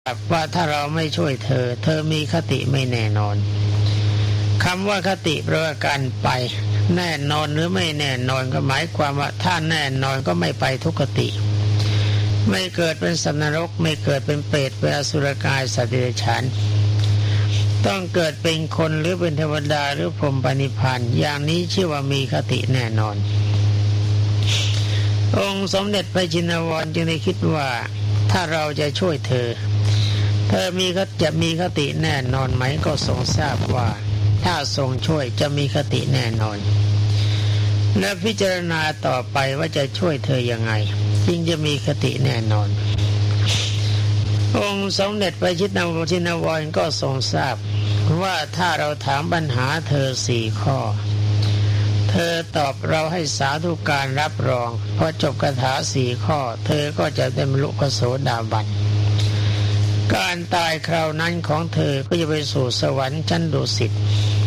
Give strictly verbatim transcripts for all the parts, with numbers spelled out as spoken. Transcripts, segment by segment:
ว่าถ้าเราไม่ช่วยเธอเธอมีคติไม่แน่นอนคำว่าคติแปลว่าการไปแน่นอนหรือไม่แน่นอนก็หมายความว่าถ้าแน่นอนก็ไม่ไปทุกขติไม่เกิดเป็นสัตว์นรกไม่เกิดเป็นเปรตเป็นอสุรกายสัตว์เดรัจฉานต้องเกิดเป็นคนหรือเป็นเทวดาหรือพรหมปณิพพานอย่างนี้ชื่อว่ามีคติแน่นอนองค์สมเด็จพระจินวรจึงได้คิดว่าถ้าเราจะช่วยเธอเธอมีก็จะมีคติแน่นอนไหมก็ทรงทราบว่าถ้าทรงช่วยจะมีคติแน่นอนและพิจารณาต่อไปว่าจะช่วยเธอยังไงจึงจะมีคติแน่นอนองค์สมเด็จพระจินวรจินวรก็ทรงทราบว่าถ้าเราถามปัญหาเธอสี่ข้อเธอตอบเราให้สาธุการรับรองพอจบคาถาสี่ข้อเธอก็จะได้บรรลุพระโสดาบันการตายคราวนั้นของเธอก็จะไปสู่สวรรค์ชั้นดุสิต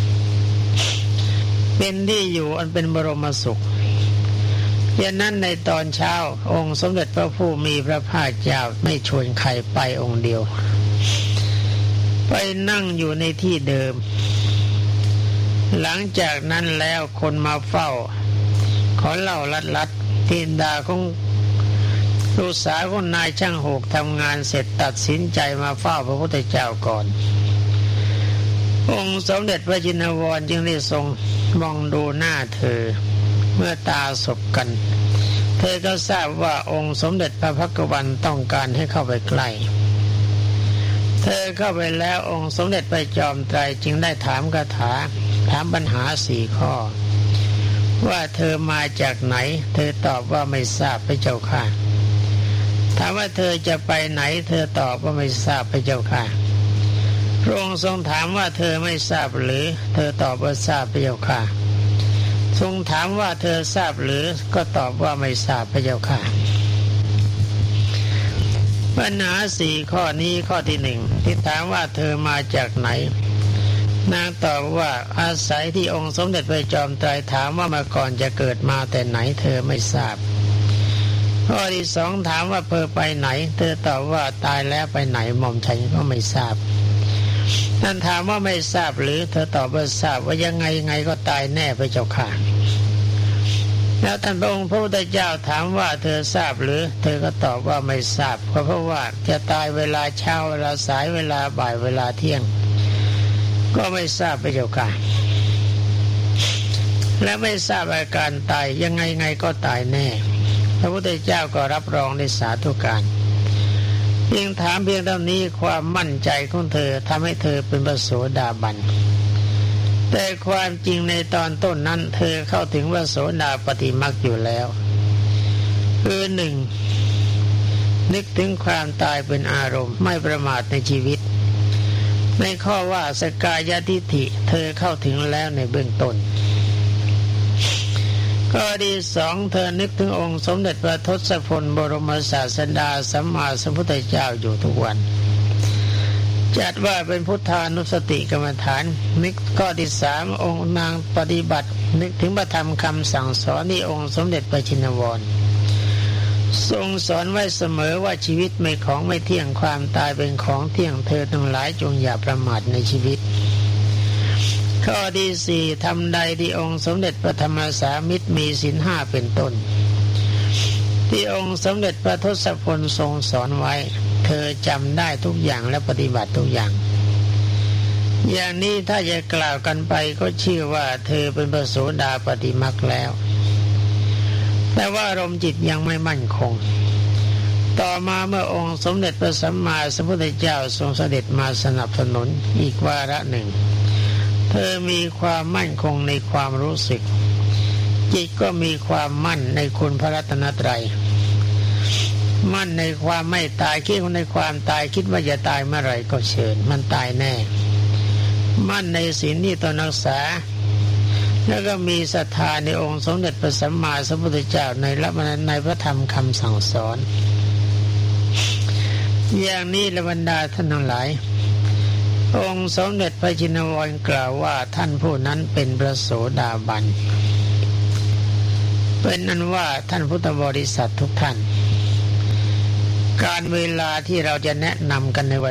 เป็นที่อยู่อันเป็นบรมสุขดังนั้นในตอนเช้าองค์สมเด็จพระผู้มีพระภาคเจ้าไม่ชวนใครไปองค์เดียวไปนั่งอยู่ในที่เดิมหลังจากนั้นแล้วคนมาเฝ้าขอเล่าลัดๆทินดาของลูกสาวของนายช่างโหกทำงานเสร็จตัดสินใจมาเฝ้าพระพุทธเจ้าก่อนองค์สมเด็จพระจินวรจึงได้ทรงมองดูหน้าเธอเมื่อตาสบกันเธอก็ทราบว่าองค์สมเด็จพระภักวันต้องการให้เข้าไปใกล้เธอเข้าไปแล้วองค์สมเด็จพระจอมไตรจึงได้ถามคาถาถามปัญหาสี่ข้อว่าเธอมาจากไหนเธอตอบว่าไม่ทราบพระเจ้าค่ะถามว่าเธอจะไปไหนเธอตอบว่าไม่ทราบพระเจ้าค่ะพระองค์ทรงถามว่าเธอไม่ทราบหรือเธอตอบว่าทราบพระเจ้าค่ะทรงถามว่าเธอทราบหรือก็ตอบว่าไม่ทราบพระเจ้าค่ะปัญหาสี่ข้อนี้ข้อที่หนึ่งที่ถามว่าเธอมาจากไหนนางตอบว่าอาศัยที่องค์สมเด็จพระจอมไตรถามว่ามาก่อนจะเกิดมาแต่ไหนเธอไม่ทราบข้อที่สองถามว่าเธอไปไหนเธอตอบว่าตายแล้วไปไหนหม่อมฉันก็ไม่ทราบนั่นถามว่าไม่ทราบหรือเธอตอบว่าทราบว่ายังไงยังไงก็ตายแน่พระเจ้าค่ะแล้วท่านพระองค์พระพุทธเจ้าถามว่าเธอทราบหรือเธอก็ตอบว่าไม่ทราบเพราะเพราะว่าจะตายเวลาเช้าเวลาสายเวลาบ่ายเวลาเที่ยงก็ไม่ทราบพระเจ้าค่ะและไม่ทราบอาการตายยังไงไงก็ตายแน่พระพุทธเจ้าก็รับรองในสาธุการเพียงถามเพียงเท่านี้ความมั่นใจของเธอทำให้เธอเป็นพระโสดาบันแต่ความจริงในตอนต้นนั้นเธอเข้าถึงพระโสดาปัตติมรรคอยู่แล้วคือหนึ่งนึกถึงความตายเป็นอารมณ์ไม่ประมาทในชีวิตในข้อว่าสกายทิฏฐิเธอเข้าถึงแล้วในเบื้องต้นข้อที่สองเธอนึกถึงองค์สมเด็จพระทศพลบรมศาสดาสัมมาสัมพุทธเจ้าอยู่ทุกวันจัดว่าเป็นพุทธานุสติกรรมฐานนึกข้อที่สามองค์นางปฏิบัตินึกถึงพระธรรมคำสั่งสอนที่องค์สมเด็จพระชินวรทรงสอนไว้เสมอว่าชีวิตไม่ของไม่เที่ยงความตายเป็นของเที่ยงเธอทั้งหลายจงอย่าประมาทในชีวิตข้อที่สี่ทำใดที่องค์สมเด็จพระธรรมสามิตรมีศีลห้าเป็นต้นที่องค์สมเด็จพระทศพลทรงสอนไว้เธอจำได้ทุกอย่างและปฏิบัติทุกอย่างอย่างนี้ถ้าจะกล่าวกันไปก็ชื่อว่าเธอเป็นพระโสดาปัตติมรรคแล้วแต่ว่าอารมณ์จิตยังไม่มั่นคงต่อมาเมื่อองค์สมเด็จพระสัมมาสัมพุทธเจ้าทรงเสด็จมาสนับสนุนอีกวาระหนึ่งเธอมีความมั่นคงในความรู้สึกจิตก็มีความมั่นในคุณพระรัตนตรัยมั่นในความไม่ตายคิดในความตายคิดว่าจะตายเมื่อไหร่ก็เชิญมันตายแน่มั่นในศีลที่ตนรักษาแล้วก็มีศรัทธาในองค์สมเด็จพระสัมมาสัมพุทธเจ้าในละมันในพระธรรมคำสั่งสอนอย่างนี้ละบรรดาท่านทั้งหลายองค์สมเด็จพระจินวรกล่าวว่าท่านผู้นั้นเป็นพระโสดาบันเป็นนั้นว่าท่านพุทธบริษัททุกท่านการเวลาที่เราจะแนะนำกันในวัน